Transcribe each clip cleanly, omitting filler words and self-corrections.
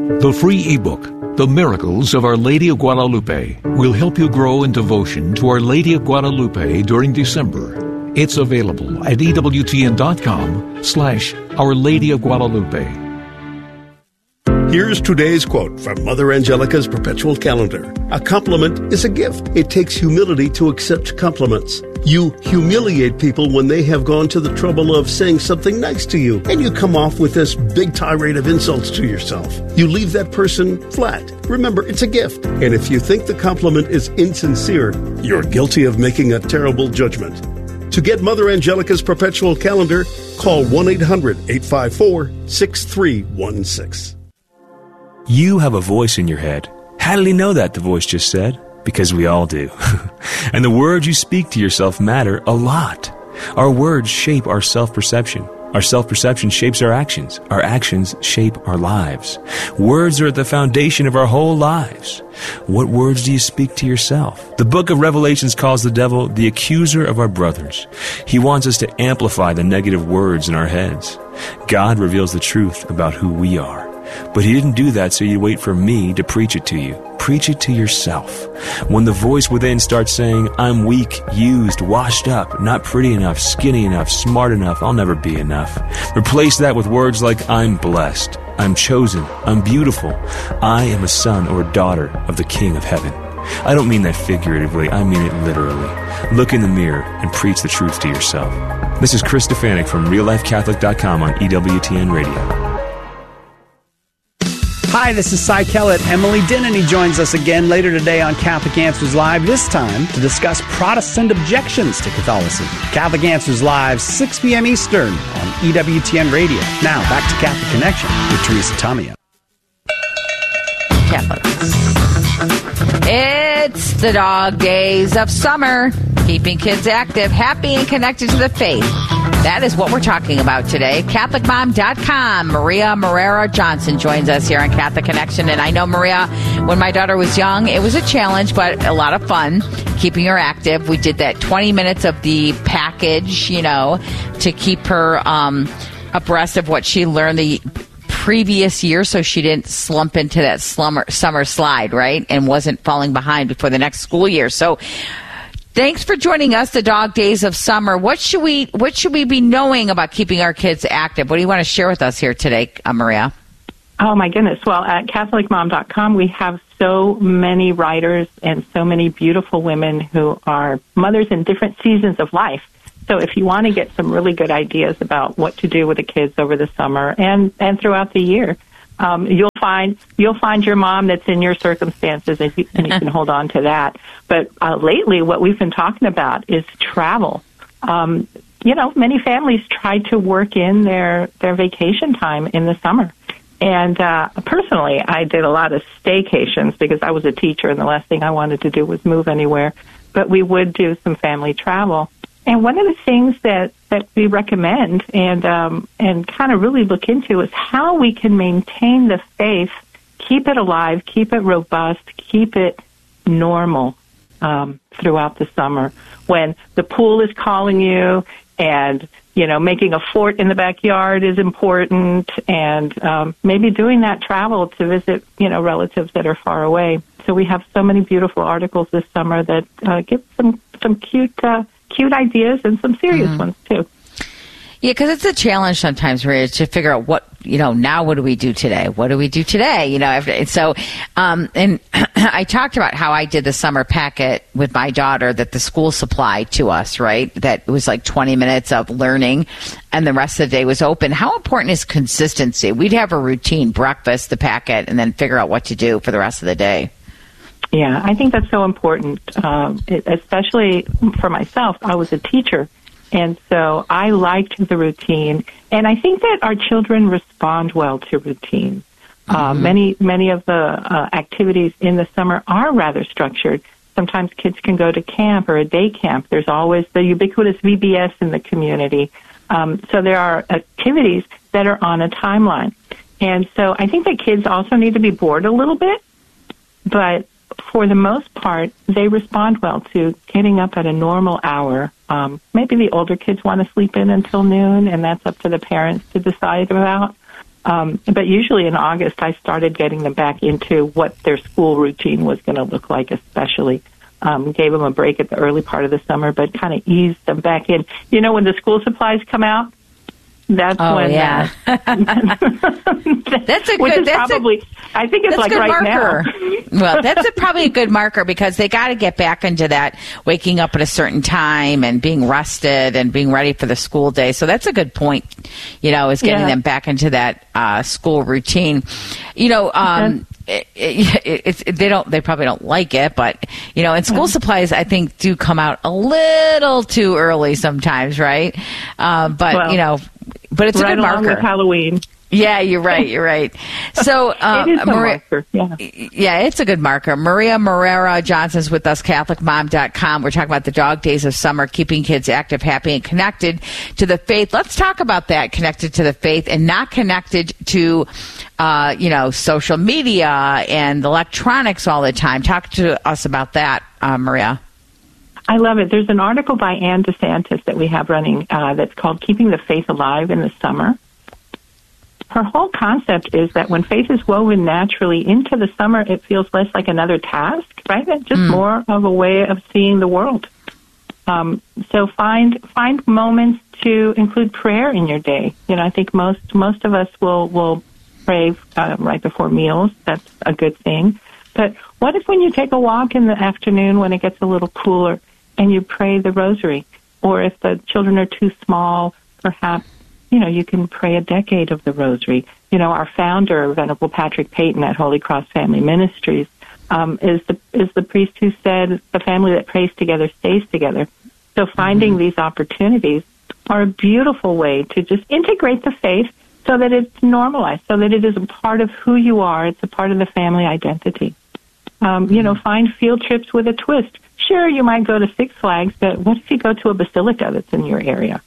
The free ebook, The Miracles of Our Lady of Guadalupe, will help you grow in devotion to Our Lady of Guadalupe during December. It's available at EWTN.com/Our Lady of Guadalupe. Here's today's quote from Mother Angelica's Perpetual Calendar. A compliment is a gift. It takes humility to accept compliments. You humiliate people when they have gone to the trouble of saying something nice to you, and you come off with this big tirade of insults to yourself. You leave that person flat. Remember, it's a gift. And if you think the compliment is insincere, you're guilty of making a terrible judgment. To get Mother Angelica's Perpetual Calendar, call 1-800-854-6316. You have a voice in your head. How did he know that, the voice just said? Because we all do. And the words you speak to yourself matter a lot. Our words shape our self-perception. Our self-perception shapes our actions. Our actions shape our lives. Words are at the foundation of our whole lives. What words do you speak to yourself? The book of Revelations calls the devil the accuser of our brothers. He wants us to amplify the negative words in our heads. God reveals the truth about who we are. But he didn't do that so you wait for me to preach it to you. Preach it to yourself. When the voice within starts saying, I'm weak, used, washed up, not pretty enough, skinny enough, smart enough, I'll never be enough. Replace that with words like, I'm blessed, I'm chosen, I'm beautiful, I am a son or daughter of the King of Heaven. I don't mean that figuratively, I mean it literally. Look in the mirror and preach the truth to yourself. This is Chris Stefanik from RealLifeCatholic.com on EWTN Radio. Hi, this is Cy Kellett. Emily Dennany joins us again later today on Catholic Answers Live, this time to discuss Protestant objections to Catholicism. Catholic Answers Live, 6 p.m. Eastern on EWTN Radio. Now, back to Catholic Connection with Teresa Tomeo. Catholics. It's the dog days of summer. Keeping kids active, happy, and connected to the faith. That is what we're talking about today. CatholicMom.com. Maria Moreira Johnson joins us here on Catholic Connection. And I know, Maria, when my daughter was young, it was a challenge, but a lot of fun keeping her active. We did that 20 minutes of the package, to keep her abreast of what she learned the previous year so she didn't slump into that summer slide, right? And wasn't falling behind before the next school year. So thanks for joining us, the dog days of summer. What should we be knowing about keeping our kids active? What do you want to share with us here today, Maria? Oh, my goodness. Well, at CatholicMom.com, we have so many writers and so many beautiful women who are mothers in different seasons of life. So if you want to get some really good ideas about what to do with the kids over the summer and throughout the year, you'll find your mom that's in your circumstances, and you can hold on to that. But lately, what we've been talking about is travel. Many families try to work in their vacation time in the summer. And personally, I did a lot of staycations because I was a teacher, and the last thing I wanted to do was move anywhere. But we would do some family travel. And one of the things that we recommend and kind of really look into is how we can maintain the faith, keep it alive, keep it robust, keep it normal throughout the summer. When the pool is calling you and, making a fort in the backyard is important, and maybe doing that travel to visit, relatives that are far away. So we have so many beautiful articles this summer that give some cute ideas and some serious ones, too. Yeah, because it's a challenge sometimes, Maria, to figure out what, now what do we do today? What do we do today? And I talked about how I did the summer packet with my daughter that the school supplied to us, right? That it was like 20 minutes of learning and the rest of the day was open. How important is consistency? We'd have a routine, breakfast, the packet, and then figure out what to do for the rest of the day. Yeah, I think that's so important, especially for myself. I was a teacher, and so I liked the routine. And I think that our children respond well to routine. Many of the activities in the summer are rather structured. Sometimes kids can go to camp or a day camp. There's always the ubiquitous VBS in the community. So there are activities that are on a timeline. And so I think that kids also need to be bored a little bit, but for the most part, they respond well to getting up at a normal hour. Maybe the older kids want to sleep in until noon, and that's up to the parents to decide about. But usually in August, I started getting them back into what their school routine was going to look like, especially. Gave them a break at the early part of the summer, but kind of eased them back in. You know, when the school supplies come out, that's when. Yeah. That's a good. I think it's like right marker. Now. Well, that's probably a good marker because they got to get back into that waking up at a certain time and being rested and being ready for the school day. So that's a good point. You know, is getting them back into that school routine. You know. They probably don't like it, but you know, and school supplies I think do come out a little too early sometimes, right? But you know, but it's right a good marker. With Halloween. Yeah, you're right. So, it is a marker. Yeah, it's a good marker. Maria Marrera Johnson's with us, CatholicMom.com. We're talking about the dog days of summer, keeping kids active, happy, and connected to the faith. Let's talk about that, connected to the faith and not connected to, social media and electronics all the time. Talk to us about that, Maria. I love it. There's an article by Ann DeSantis that we have running that's called Keeping the Faith Alive in the Summer. Her whole concept is that when faith is woven naturally into the summer, it feels less like another task, right? It's just more of a way of seeing the world. So find moments to include prayer in your day. You know, I think most of us will pray right before meals. That's a good thing. But what if when you take a walk in the afternoon when it gets a little cooler and you pray the rosary? Or if the children are too small, perhaps, you know, you can pray a decade of the rosary. You know, our founder, Venerable Patrick Peyton at Holy Cross Family Ministries, is the priest who said the family that prays together stays together. So finding these opportunities are a beautiful way to just integrate the faith so that it's normalized, so that it is a part of who you are. It's a part of the family identity. You know, find field trips with a twist. Sure, you might go to Six Flags, but what if you go to a basilica that's in your area?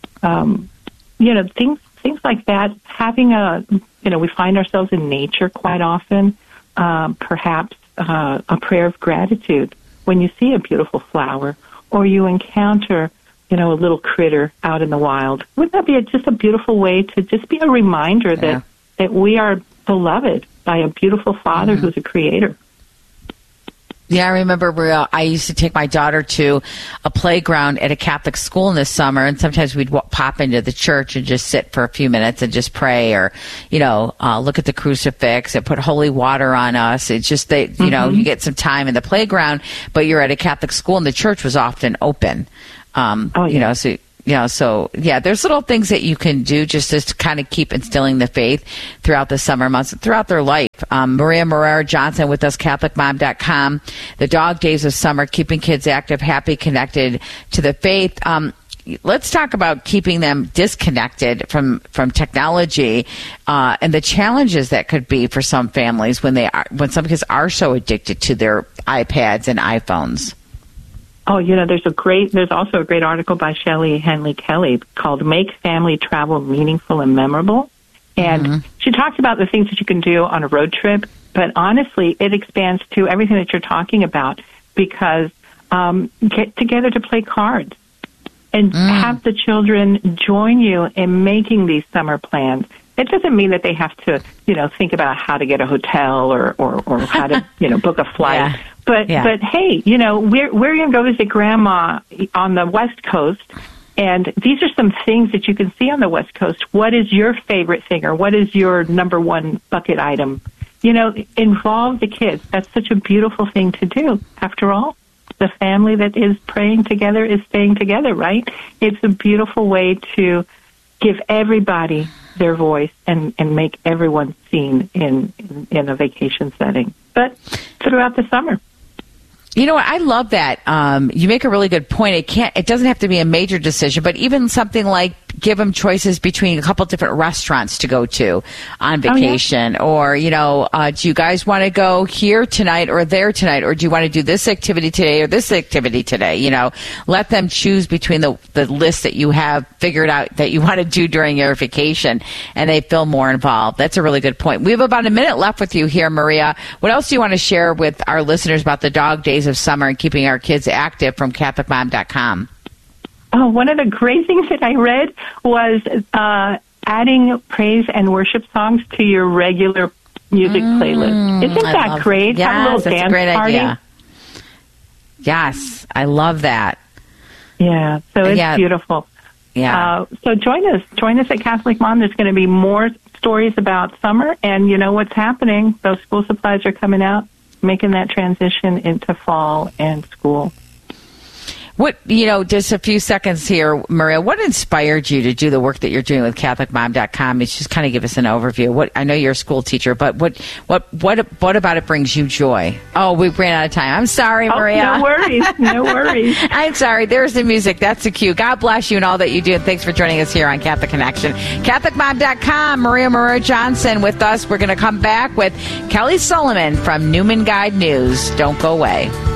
You know, things like that. Having we find ourselves in nature quite often. Perhaps a prayer of gratitude when you see a beautiful flower or you encounter, you know, a little critter out in the wild. Wouldn't that be just a beautiful way to just be a reminder that we are beloved by a beautiful Father who's a creator? Yeah, I remember I used to take my daughter to a playground at a Catholic school in the summer, and sometimes we'd pop into the church and just sit for a few minutes and just pray or, you know, look at the crucifix and put holy water on us. It's just that, you know, you get some time in the playground, but you're at a Catholic school and the church was often open. You know, so... Yeah, so, there's little things that you can do just to kind of keep instilling the faith throughout the summer months, throughout their life. Maria Marrera Johnson with us, CatholicMom.com. The dog days of summer, keeping kids active, happy, connected to the faith. Let's talk about keeping them disconnected from technology and the challenges that could be for some families when some kids are so addicted to their iPads and iPhones. Oh, you know, there's also a great article by Shelley Henley Kelly called Make Family Travel Meaningful and Memorable. And she talks about the things that you can do on a road trip, but honestly, it expands to everything that you're talking about because get together to play cards and have the children join you in making these summer plans. It doesn't mean that they have to, you know, think about how to get a hotel or how to, you know, book a flight. But hey, you know, we're going to go visit Grandma on the West Coast, and these are some things that you can see on the West Coast. What is your favorite thing, or what is your number one bucket item? You know, involve the kids. That's such a beautiful thing to do. After all, the family that is praying together is staying together, right? It's a beautiful way to give everybody their voice and make everyone seen in a vacation setting, but throughout the summer. You know what? I love that. You make a really good point. It doesn't have to be a major decision, but even something like give them choices between a couple different restaurants to go to on vacation. Or, you know, do you guys want to go here tonight or there tonight? Or do you want to do this activity today or this activity today? You know, let them choose between the list that you have figured out that you want to do during your vacation, and they feel more involved. That's a really good point. We have about a minute left with you here, Maria. What else do you want to share with our listeners about the dog days of summer and keeping our kids active from CatholicMom.com? Oh, one of the great things that I read was adding praise and worship songs to your regular music playlist. Isn't that great? Yes, Have a little that's dance a great party. idea. Yes, I love that. Yeah, so it's beautiful. Yeah. So join us at Catholic Mom. There's going to be more stories about summer, and you know what's happening. Those school supplies are coming out, making that transition into fall and school. What, just a few seconds here, Maria, what inspired you to do the work that you're doing with CatholicMom.com? Just kind of give us an overview. I know you're a school teacher, but what about it brings you joy? Oh, we ran out of time. I'm sorry, Maria. No worries. No worries. I'm sorry. There's the music. That's the cue. God bless you and all that you do. And thanks for joining us here on Catholic Connection. CatholicMom.com, Maria Marrero Johnson with us. We're going to come back with Kelly Sullivan from Newman Guide News. Don't go away.